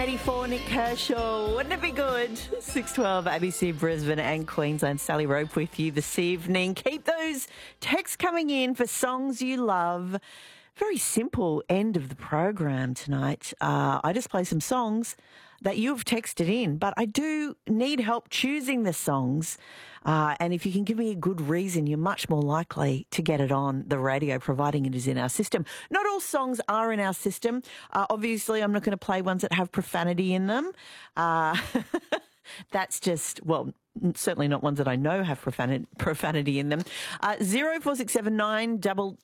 7:84, Nick Kershaw. Wouldn't it be good? 6:12, ABC Brisbane and Queensland. Sally Rope with you this evening. Keep those texts coming in for songs you love. Very simple end of the program tonight. I just play some songs that you've texted in, but I do need help choosing the songs. And if you can give me a good reason, you're much more likely to get it on the radio, providing it is in our system. Not all songs are in our system. Obviously, I'm not going to play ones that have profanity in them. That's just, well, certainly not ones that I know have profanity in them. 0467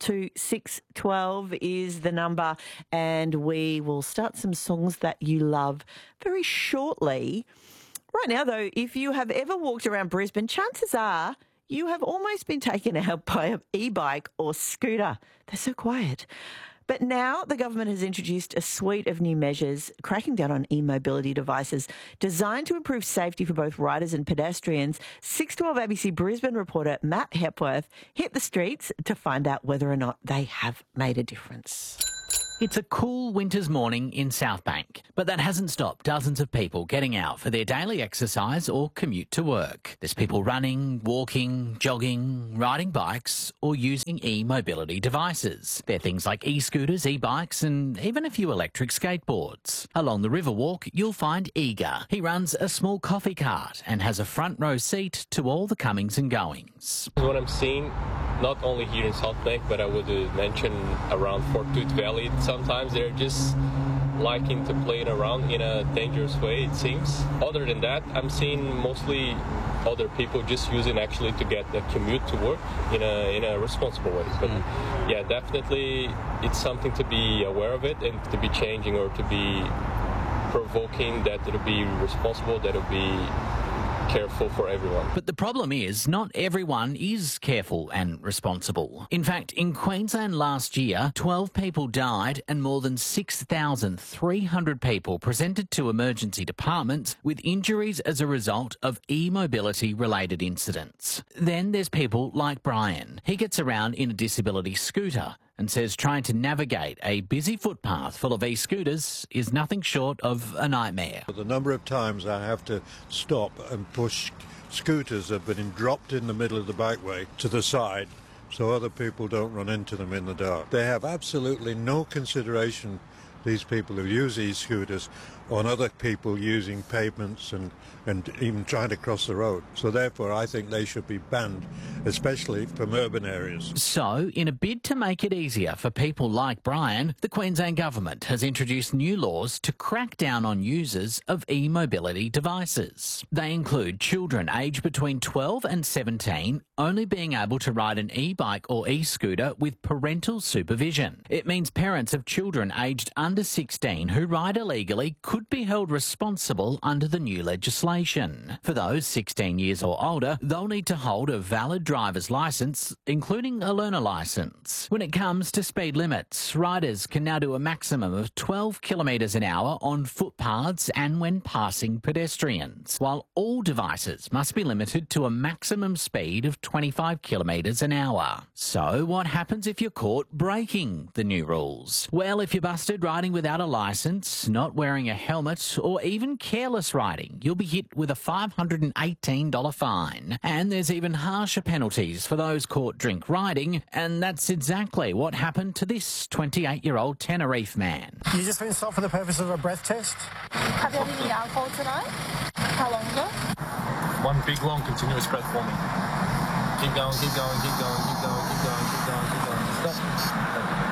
22612 is the number, and we will start some songs that you love very shortly. Right now, though, if you have ever walked around Brisbane, chances are you have almost been taken out by an e-bike or scooter. They're so quiet. But now the government has introduced a suite of new measures cracking down on e-mobility devices designed to improve safety for both riders and pedestrians. 612 ABC Brisbane reporter Matt Hepworth hit the streets to find out whether or not they have made a difference. It's a cool winter's morning in Southbank, but that hasn't stopped dozens of people getting out for their daily exercise or commute to work. There's people running, walking, jogging, riding bikes or using e-mobility devices. They're things like e-scooters, e-bikes and even a few electric skateboards. Along the Riverwalk, you'll find Eager. He runs a small coffee cart and has a front row seat to all the comings and goings. What I'm seeing, not only here in Southbank, but I would mention around Fort Tooth Valley. Sometimes they're just liking to play it around in a dangerous way, it seems. Other than that, I'm seeing mostly other people just using actually to get the commute to work in a responsible way. But yeah, definitely it's something to be aware of it and to be changing or to be provoking, that it'll be responsible, that it'll be careful for everyone. But the problem is not everyone is careful and responsible. In fact, in Queensland last year, 12 people died and more than 6,300 people presented to emergency departments with injuries as a result of e-mobility related incidents. Then there's people like Brian. He gets around in a disability scooter and says trying to navigate a busy footpath full of e-scooters is nothing short of a nightmare. The number of times I have to stop and push scooters that have been dropped in the middle of the bikeway to the side so other people don't run into them in the dark. They have absolutely no consideration, these people who use e-scooters, on other people using pavements and even trying to cross the road. So therefore I think they should be banned, especially from urban areas. So, in a bid to make it easier for people like Brian, the Queensland Government has introduced new laws to crack down on users of e-mobility devices. They include children aged between 12 and 17 only being able to ride an e-bike or e-scooter with parental supervision. It means parents of children aged under 16 who ride illegally could be held responsible under the new legislation. For those 16 years or older, they'll need to hold a valid driver's licence, including a learner licence. When it comes to speed limits, riders can now do a maximum of 12 kilometres an hour on footpaths and when passing pedestrians, while all devices must be limited to a maximum speed of 25 kilometres an hour. So what happens if you're caught breaking the new rules? Well, if you're busted riding without a licence, not wearing a helmet or even careless riding, you'll be hit with a $518 fine. And there's even harsher penalties for those caught drink riding, and that's exactly what happened to this 28-year-old Tenerife man. You just been stopped for the purpose of a breath test? Have you had any alcohol tonight? How long ago? One big long continuous breath for me. Keep going, keep going, keep going, keep going, keep going, keep going, keep going. Stop.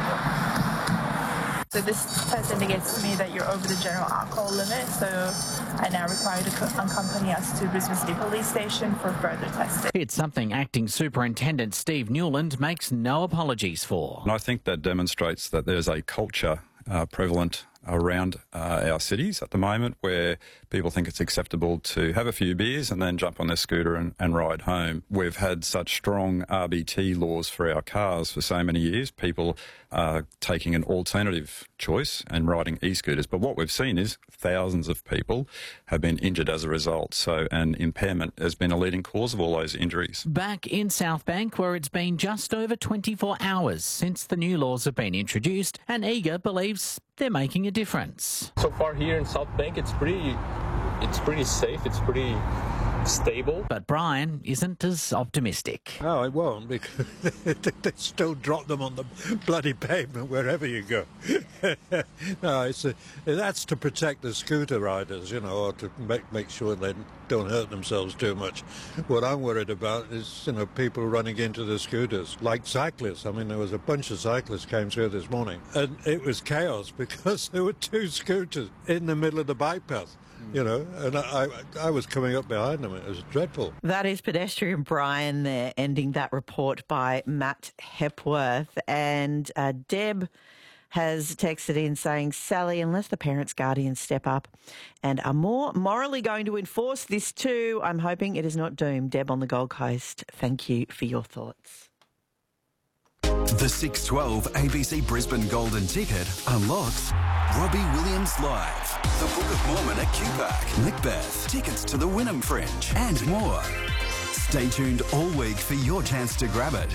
So this test indicates to me that you're over the general alcohol limit, so I now require you to accompany us to Brisbane City Police Station for further testing. It's something Acting Superintendent Steve Newland makes no apologies for. And I think that demonstrates that there's a culture prevalent around our cities at the moment where people think it's acceptable to have a few beers and then jump on their scooter and ride home. We've had such strong RBT laws for our cars for so many years. People are taking an alternative choice and riding e-scooters. But what we've seen is thousands of people have been injured as a result. So an impairment has been a leading cause of all those injuries. Back in Southbank, where it's been just over 24 hours since the new laws have been introduced, and Eager believes they're making a difference. So far here in South Bank, it's pretty safe. It's pretty stable. But Brian isn't as optimistic. No, it won't, because they still drop them on the bloody pavement wherever you go. No, that's to protect the scooter riders, you know, or to make sure they don't hurt themselves too much. What I'm worried about is, you know, people running into the scooters, like cyclists. I mean, there was a bunch of cyclists came through this morning, and it was chaos because there were two scooters in the middle of the bike path. You know, and I was coming up behind them. It was dreadful. That is pedestrian Brian there, ending that report by Matt Hepworth. And Deb has texted in saying, Sally, unless the parents' guardians step up and are more morally going to enforce this too, I'm hoping it is not doomed. Deb on the Gold Coast, thank you for your thoughts. The 612 ABC Brisbane Golden Ticket unlocks Robbie Williams Live, the Book of Mormon at QPAC, Macbeth, tickets to the Wynnum Fringe, and more. Stay tuned all week for your chance to grab it.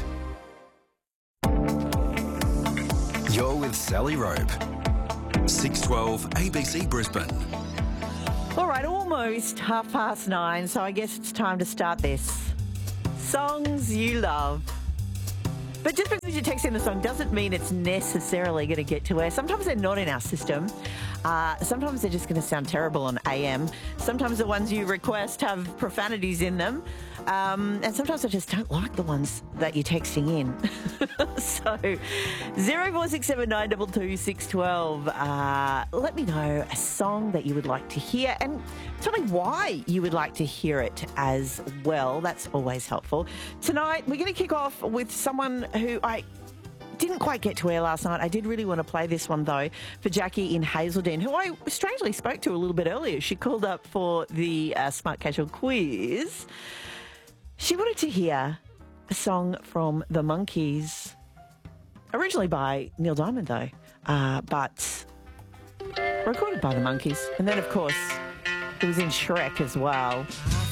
You're with Sally Rope. 612 ABC Brisbane. All right, almost 9:30, so I guess it's time to start this. Songs you love. But just because you text in the song doesn't mean it's necessarily going to get to air. Sometimes they're not in our system. Sometimes they're just going to sound terrible on AM. Sometimes the ones you request have profanities in them. And sometimes I just don't like the ones that you're texting in. So 0467922612. Let me know a song that you would like to hear and tell me why you would like to hear it as well. That's always helpful. Tonight, we're going to kick off with someone who I didn't quite get to air last night. I did really want to play this one, though, for Jackie in Hazelden, who I strangely spoke to a little bit earlier. She called up for the Smart Casual quiz. She wanted to hear a song from the Monkees, originally by Neil Diamond, though, but recorded by the Monkees. And then, of course, it was in Shrek as well.